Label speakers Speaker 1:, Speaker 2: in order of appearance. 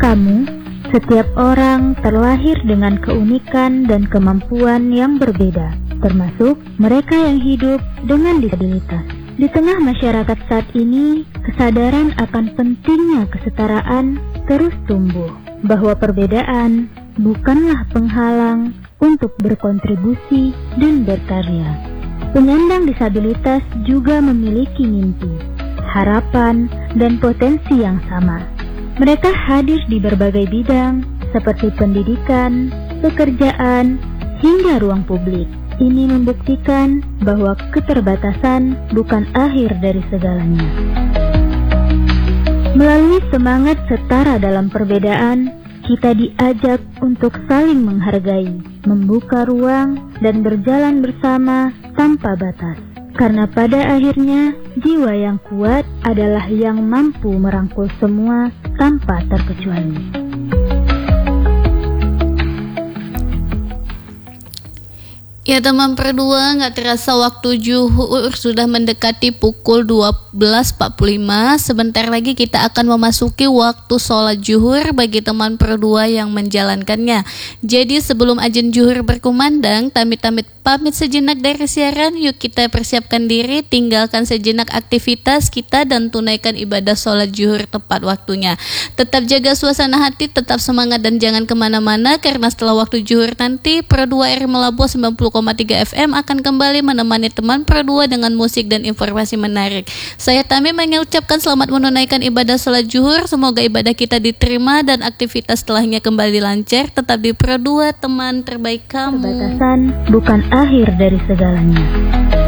Speaker 1: kamu, setiap orang terlahir dengan keunikan dan kemampuan yang berbeda, termasuk mereka yang hidup dengan disabilitas. Di tengah masyarakat saat ini, kesadaran akan pentingnya kesetaraan terus tumbuh, bahwa perbedaan bukanlah penghalang untuk berkontribusi dan berkarya. Penyandang disabilitas juga memiliki mimpi, harapan, dan potensi yang sama. Mereka hadir di berbagai bidang seperti pendidikan, pekerjaan, hingga ruang publik. Ini membuktikan bahwa keterbatasan bukan akhir dari segalanya. Melalui semangat setara dalam perbedaan, kita diajak untuk saling menghargai, membuka ruang, dan berjalan bersama tanpa batas. Karena pada akhirnya, jiwa yang kuat adalah yang mampu merangkul semua tanpa terkecuali.
Speaker 2: Ya teman perdua, gak terasa waktu zuhur sudah mendekati pukul 12.45. Sebentar lagi kita akan memasuki waktu sholat zuhur bagi teman perdua yang menjalankannya. Jadi sebelum azan zuhur berkumandang, pamit sejenak dari siaran. Yuk kita persiapkan diri, tinggalkan sejenak aktivitas kita dan tunaikan ibadah sholat zuhur tepat waktunya. Tetap jaga suasana hati, tetap semangat dan jangan kemana-mana, karena setelah waktu zuhur nanti Pro2 R Melabuh 90,3 FM akan kembali menemani teman Pro2 dengan musik dan informasi menarik. Saya Tami mengucapkan selamat menunaikan ibadah sholat zuhur. Semoga ibadah kita diterima dan aktivitas setelahnya kembali lancar. Tetap di Pro2, teman terbaik kamu.
Speaker 1: Perbatasan bukan akhir dari segalanya.